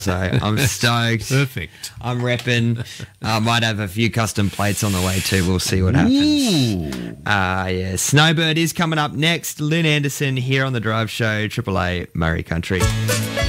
So I'm stoked. Perfect. I'm repping. I might have a few custom plates on the way too. We'll see what happens. Yeah. Snowbird is coming up next. Lynn Anderson here on The Drive Show, Triple A Murray Country.